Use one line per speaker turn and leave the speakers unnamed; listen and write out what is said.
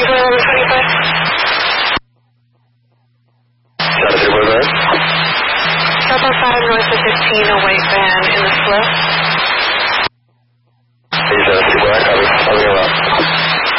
Delta 5 north of 15, a white van in the slip.